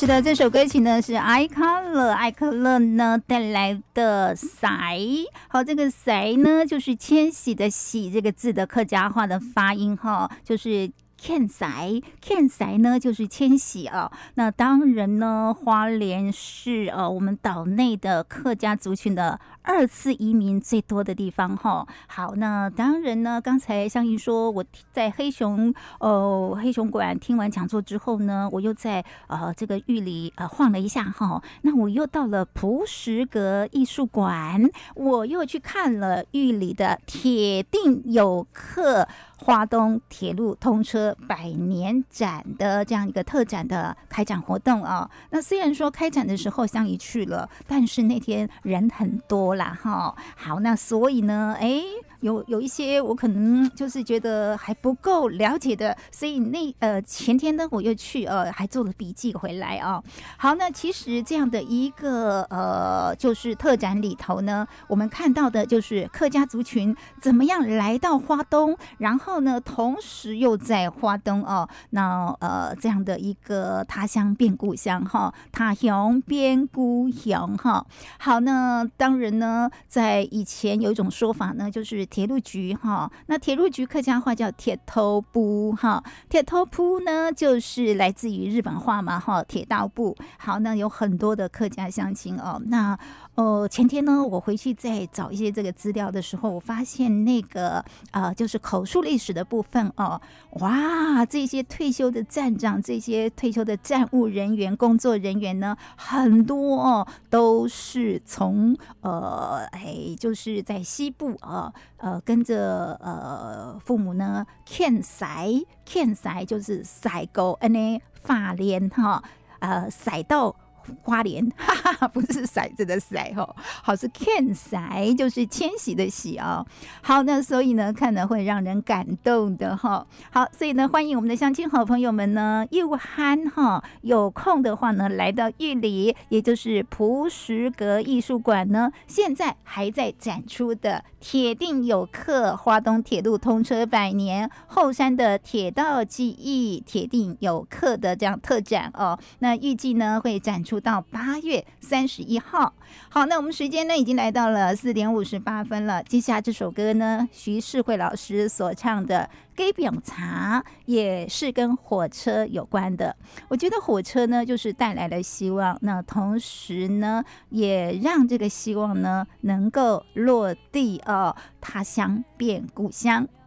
是的，这首歌曲呢是艾可乐呢带来的塞。好，这个塞呢就是迁徙的徙这个字的客家话的发音哈，就是迁徙呢就是迁徙啊。那当然呢，花莲是我们岛内的客家族群的2次移民最多的地方哈。好，那当然呢，刚才香云说我在黑熊馆听完讲座之后呢，我又在这个玉里晃了一下哈。那我又到了璞石阁艺术馆，我又去看了玉里的铁定有客花东铁路通车100年展的这样一个特展的开展活动啊。那虽然说开展的时候香姨去了，但是那天人很多啦哈。好，那所以呢，有一些我可能就是觉得还不够了解的，所以前天呢我又去还做了笔记回来啊。好，那其实这样的一个就是特展里头呢，我们看到的就是客家族群怎么样来到花东，然后呢同时又在花东这样的一个他乡变故乡哈，他乡变故乡哈。好，那当然呢，在以前有一种说法呢，就是铁路局哈，那铁路局客家话叫铁头部哈，铁头部呢就是来自于日本话嘛哈，铁道部。好，那有很多的客家乡亲哦。那前天呢，我回去再找一些这个资料的时候，我发现那个就是口述历史的部分哦，哇，这些退休的站长，这些退休的站务人员、工作人员呢，很多都是从就是在西部跟着父母呢欠塞就是塞沟发连哈塞到花莲，哈哈，不是骰子的骰哈，好，是迁徙，就是迁徙的徙啊。好，那所以呢，看了会让人感动的哈。好，所以呢，欢迎我们的乡亲好朋友们呢，有空的话呢，来到玉里，也就是璞石阁艺术馆呢，现在还在展出的铁定有客花东铁路通车100年后山的铁道记忆铁定有客的这样特展哦。那预计呢会展出到8月31号。好，那我们时间呢已经来到了4点58分了。接下来这首歌呢，徐世慧老师所唱的《给饼茶》也是跟火车有关的。我觉得火车呢就是带来了希望，那同时呢也让这个希望呢能够落地他乡变故乡。